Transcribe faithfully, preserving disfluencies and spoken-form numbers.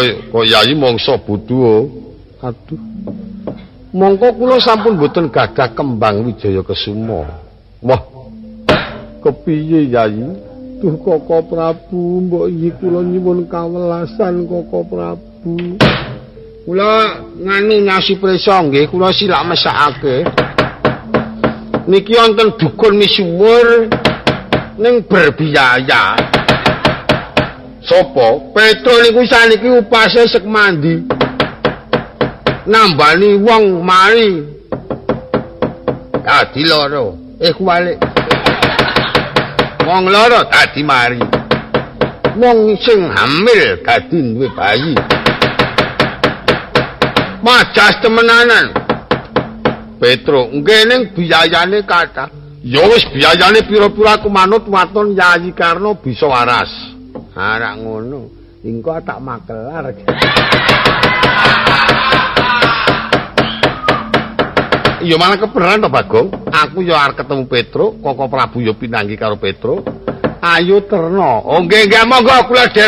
kok Yayi mangsa bodho. Aduh. Mongko kula sampun boten gadah kembang Wijaya Kesuma. Wah. Kepiye Yayi? Duh Koko Prabu, mbok iki kula nyuwun kawelasan Koko Prabu. Kula nganu nasi presa nggih, kula silak mesakake. Niki wonten dukun misuwur ning berbiaya. Sopo? Petro niku saniki upase sek mandi. Nambani wong mari. Dadi loro. Eh kuwalik. Wong loro dadi mari. Wong sing hamil dadi duwe bayi. Majas temenanan. Petro, nggih ning biayane kathah. Ya wis biayane pira-pira aku manut waton Yayi Karna bisa waras. Ora ngono. Engko tak makelar. Ya malah kebenaran to Bagong. Aku ya arep ketemu Petro, Koko Prabu ya pinanggi karo Petro. Ayo terno. Oh nggih nggih monggo kula